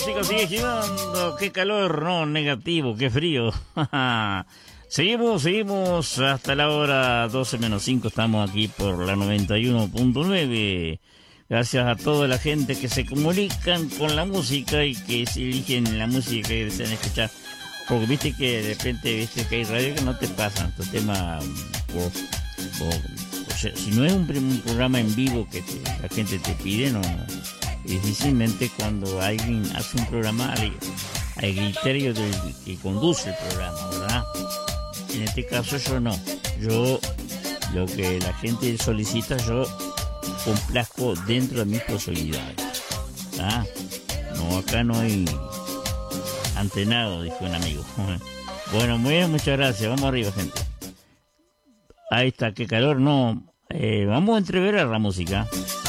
música sigue girando. Qué calor, no, negativo, qué frío. Seguimos hasta la hora 12 menos 5. Estamos aquí por la 91.9. Gracias a toda la gente que se comunican con la música y que se eligen la música que desean escuchar. Porque viste que de repente viste que hay radio que no te pasan tu tema. O sea, si no es un programa en vivo que la gente te pide, no. Difícilmente cuando alguien hace un programa al criterio del que conduce el programa, ¿verdad? En este caso yo no. Yo, lo que la gente solicita, yo complazco dentro de mis posibilidades. ¿Ah? No, acá no hay antenado, dijo un amigo. Bueno, muy bien, muchas gracias. Vamos arriba, gente. Ahí está, qué calor, no. Vamos a entrever a la música.